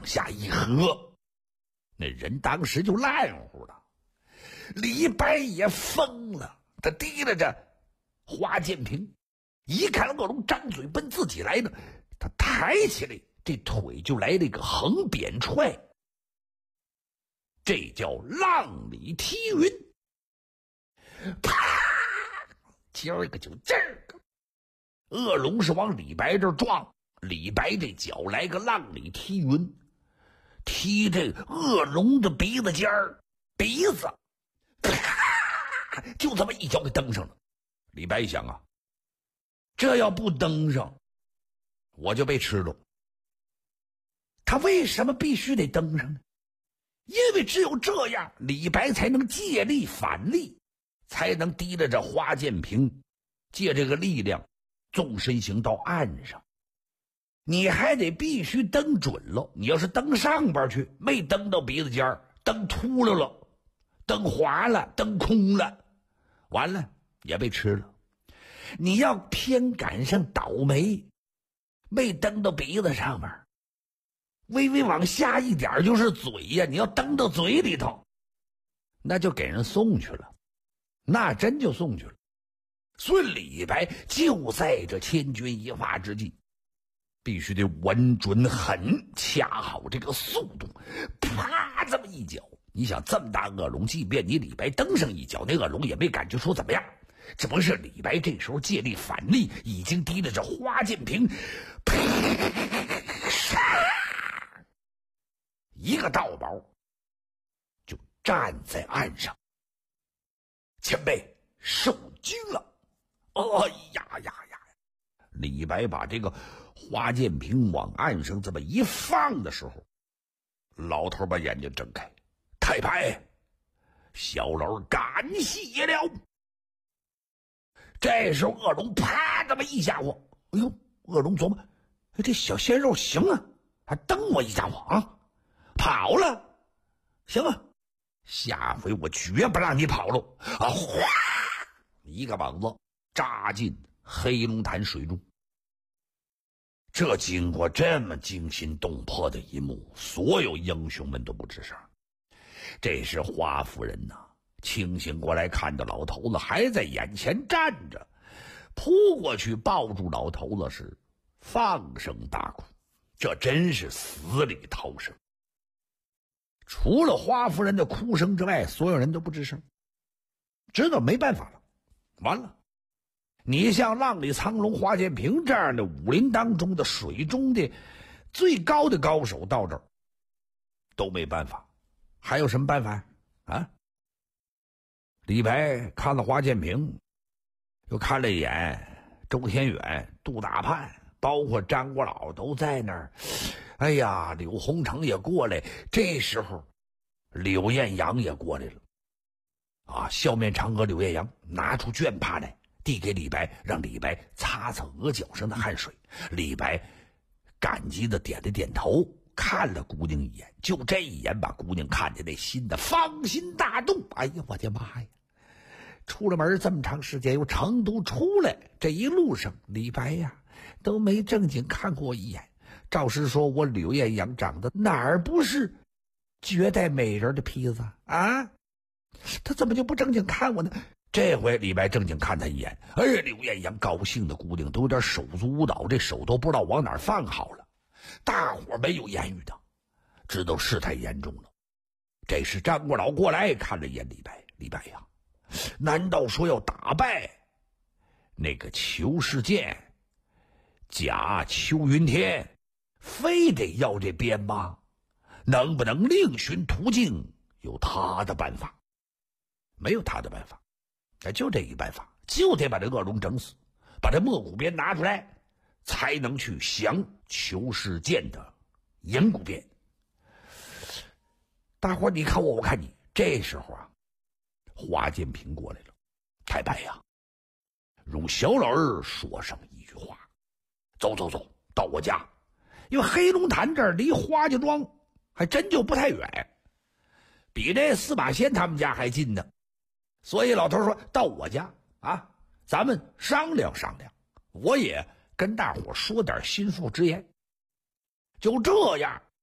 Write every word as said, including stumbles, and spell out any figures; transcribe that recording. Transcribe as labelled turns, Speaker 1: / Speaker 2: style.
Speaker 1: 往下一合，那人当时就烂乎了。李白也疯了，他提拉着花建平，一看恶龙张嘴奔自己来呢，他抬起来，这腿就来了一个横扁踹，这叫浪里踢云。啪！今儿个就这个，恶龙是往李白这儿撞，李白这脚来个浪里踢云，踢这恶龙的鼻子尖儿，鼻子，啪！就这么一脚给蹬上了。李白一想啊，这要不蹬上，我就被吃了。他为什么必须得蹬上呢？因为只有这样，李白才能借力反力，才能提着这花建平，借这个力量纵身行到岸上。你还得必须蹬准了，你要是蹬上边去，没蹬到鼻子尖儿，蹬秃噜了，蹬滑了，蹬空了，完了也被吃了。你要偏赶上倒霉，没蹬到鼻子上面，微微往下一点就是嘴呀，你要蹬到嘴里头，那就给人送去了，那真就送去了。所以李白就在这千钧一发之际，必须得稳准狠，掐好这个速度，啪这么一脚。你想这么大恶龙，即便你李白蹬上一脚，那恶龙也没感觉出怎么样。只不过是李白这时候借力反力，已经提了这花建平，啪，一个倒宝就站在岸上。前辈受惊了！哎呀呀呀！李白把这个花建平往岸上这么一放的时候，老头把眼睛睁开，太白，小老感谢了。这时候恶龙啪这么一家伙，哎呦，恶龙琢磨，哎，这小鲜肉行啊，还蹬我一家伙啊，跑了，行啊，下回我绝不让你跑了啊！哗，一个膀子扎进黑龙潭水中。这经过这么惊心动魄的一幕，所有英雄们都不吱声。这时华夫人呐、啊，清醒过来，看到老头子还在眼前站着，扑过去抱住老头子，是放声大哭。这真是死里逃生。除了华夫人的哭声之外，所有人都不吱声，知道没办法了，完了。你像浪里苍龙、花建平这样的武林当中的水中的最高的高手，到这儿都没办法，还有什么办法啊？李白看了花建平，又看了一眼周天远、杜大盼，包括张国老都在那儿。哎呀，柳洪城也过来，这时候柳彦阳也过来了啊！笑面嫦娥柳彦阳拿出绢帕来，递给李白，让李白擦擦额角上的汗水。李白感激的点了点头，看了姑娘一眼，就这一眼把姑娘看见那心的芳心大动。哎呀，我的妈呀！出了门这么长时间，由成都出来，这一路上李白呀都没正经看过我一眼。照实说，我柳彦阳长得哪儿不是绝代美人的坯子啊？他怎么就不正经看我呢？这回李白正经看他一眼，哎，柳彦阳高兴的姑娘都有点手足舞蹈，这手都不知道往哪儿放好了。大伙没有言语的，知道事态严重了。这时张国老过来看了一眼李白，李白呀，难道说要打败那个裘世剑、假邱云天，非得要这鞭吗？能不能另寻途径？有他的办法？没有他的办法，就这一办法，就得把这恶龙整死，把这莫古鞭拿出来，才能去降裘世剑的银骨鞭。大伙你看我，我看你。这时候啊，花建平过来了，太白呀，容小老儿说上一句话，走走走，到我家。因为黑龙潭这儿离花家庄还真就不太远，比这司马迁他们家还近呢。所以老头说到我家啊，咱们商量商量，我也跟大伙说点心腹之言。就这样，